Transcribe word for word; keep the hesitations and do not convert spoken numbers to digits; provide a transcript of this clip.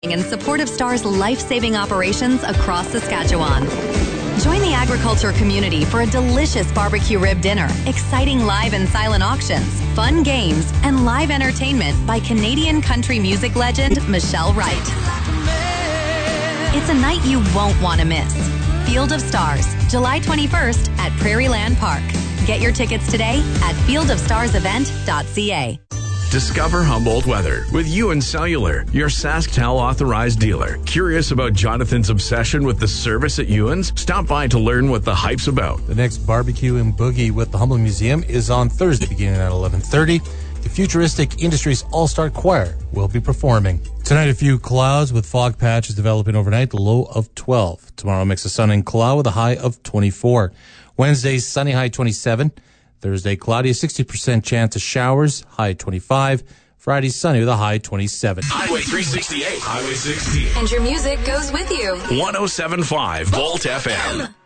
and support of Star's life-saving operations across Saskatchewan. Join the agriculture community for a delicious barbecue rib dinner, exciting live and silent auctions, fun games, and live entertainment by Canadian country music legend Michelle Wright. It's a night you won't want to miss. Field of Stars, July twenty-first at Prairieland Park. Get your tickets today at field of stars event dot c a. Discover Humboldt weather with Ewan Cellular, your SaskTel authorized dealer. Curious about Jonathan's obsession with the service at Ewan's? Stop by to learn what the hype's about. The next barbecue and boogie with the Humboldt Museum is on Thursday beginning at eleven thirty. The Futuristic Industries All-Star Choir will be performing. Tonight, a few clouds with fog patches developing overnight, the low of twelve. Tomorrow, a mix of sun and cloud with a high of twenty-four. Wednesday, sunny, high twenty-seven. Thursday, cloudy, a sixty percent chance of showers, high twenty-five. Friday, sunny with a high twenty-seven. Highway three sixty-eight, Highway sixteen. And your music goes with you. one oh seven point five Volt F M.